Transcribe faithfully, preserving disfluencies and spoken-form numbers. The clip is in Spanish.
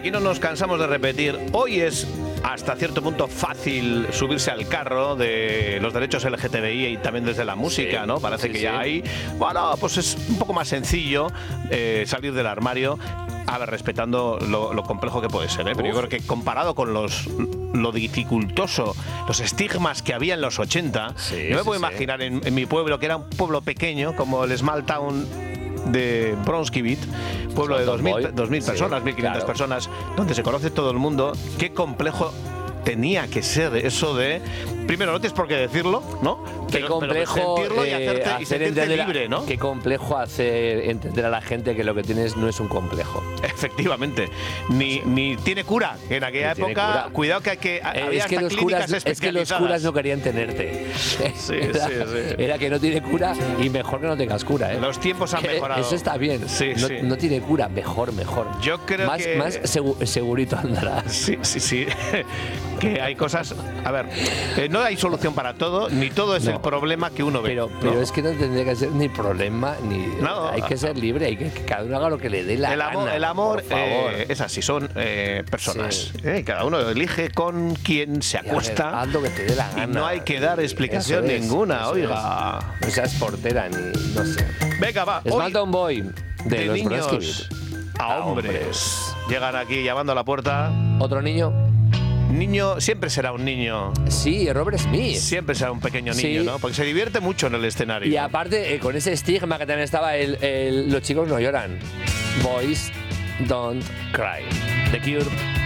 aquí no nos cansamos de repetir. Hoy es hasta cierto punto fácil subirse al carro de los derechos L G T B I y también desde la música, sí, ¿no? Parece sí, que ya sí. hay... Bueno, pues es un poco más sencillo eh, salir del armario, a ver, respetando lo, lo complejo que puede ser, ¿eh? Pero Uf. yo creo que comparado con los lo dificultoso, los estigmas que había en los ochenta, sí, yo me sí, puedo sí. imaginar en, en mi pueblo, que era un pueblo pequeño, como el Small Town de Bronskivit, pueblo de dos mil personas, sí, mil quinientas claro. personas, donde se conoce todo el mundo, qué complejo tenía que ser eso de... Primero, no tienes por qué decirlo, ¿no? Qué pero, complejo pero sentirlo y, hacerte, eh, hacer y sentirte libre, ¿no? Qué complejo hacer entender a la gente que lo que tienes no es un complejo. Efectivamente. Ni, sí. ni tiene cura. En aquella ni época, cuidado que, que eh, había es que hasta los clínicas curas, especializadas. Es que los curas no querían tenerte. Sí, era, sí, sí. Era que no tiene cura y mejor que no tengas cura, ¿eh? Los tiempos han mejorado. Eso está bien. Sí, no, sí. no tiene cura, mejor, mejor. Yo creo más, que... Más segu segurito andará. Sí, sí, sí. Que hay cosas... A ver, eh, no hay solución para todo, ni todo es no. el problema que uno ve. Pero, pero no. es que no tendría que ser ni problema, ni... No. Hay que ser libre, hay que, que cada uno haga lo que le dé la el amor, gana. El amor eh, es así, son eh, personas. Sí. Eh, cada uno elige con quién se acuesta. Ver, haz lo que te dé la gana. Y no hay que dar explicación es, ninguna, oiga. Es. No seas portera ni... no sé. Venga, va. Small Town Boy, de, de los niños a hombres. hombres. Llegan aquí llamando a la puerta. ¿Otro niño? Niño siempre será un niño. Sí, Robert Smith. Siempre será un pequeño niño, sí. ¿no? Porque se divierte mucho en el escenario. Y aparte, eh, con ese estigma que también estaba, el, el, los chicos no lloran. Boys don't cry. The Cure.